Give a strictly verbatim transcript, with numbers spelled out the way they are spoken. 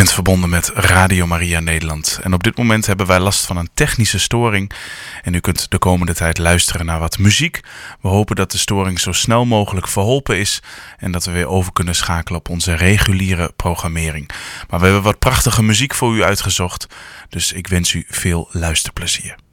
bent verbonden met Radio Maria Nederland. En op dit moment hebben wij last van een technische storing. En u kunt de komende tijd luisteren naar wat muziek. We hopen dat de storing zo snel mogelijk verholpen is. En dat we weer over kunnen schakelen op onze reguliere programmering. Maar we hebben wat prachtige muziek voor u uitgezocht. Dus ik wens u veel luisterplezier.